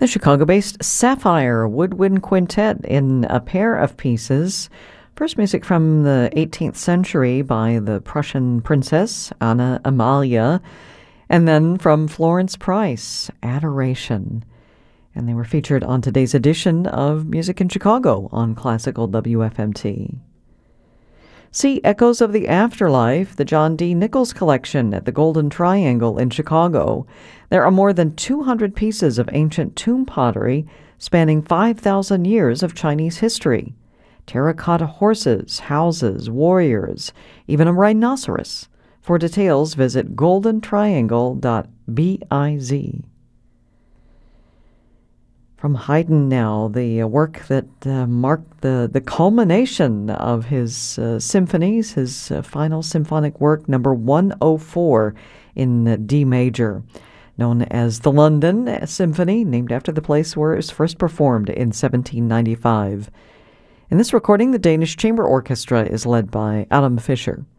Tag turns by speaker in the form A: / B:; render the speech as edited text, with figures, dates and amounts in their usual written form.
A: The Chicago-based Sapphire Woodwind Quintet in a pair of pieces. First music from the 18th century by the Prussian princess Anna Amalia, and then from Florence Price, Adoration. And they were featured on today's edition of Music in Chicago on Classical WFMT. See Echoes of the Afterlife, the John D. Nichols Collection at the Golden Triangle in Chicago. There are more than 200 pieces of ancient tomb pottery spanning 5,000 years of Chinese history. Terracotta horses, houses, warriors, even a rhinoceros. For details, visit goldentriangle.biz. From Haydn now, the work that marked the culmination of his symphonies, his final symphonic work, number 104 in D major, known as the London Symphony, named after the place where it was first performed in 1795. In this recording, the Danish Chamber Orchestra is led by Adam Fischer.